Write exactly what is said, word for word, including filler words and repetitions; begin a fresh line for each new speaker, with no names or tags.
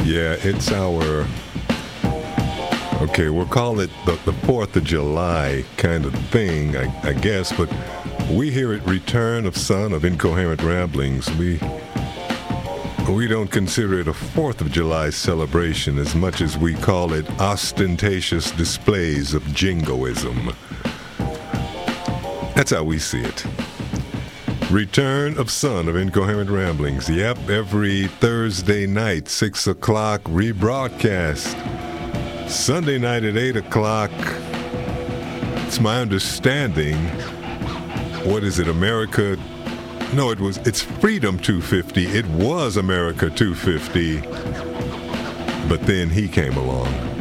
Yeah, it's our, okay, we'll call it the, the fourth of July kind of thing, I, I guess, but we here at Return of Son of Incoherent Ramblings, we we don't consider it a fourth of July celebration as much as we call it ostentatious displays of jingoism. That's how we see it. Return of Son of Incoherent Ramblings. Yep, every Thursday night, six o'clock, rebroadcast. Sunday night at eight o'clock. It's my understanding. What is it, America? No, it was, it's Freedom two fifty. It was America two fifty. But then he came along.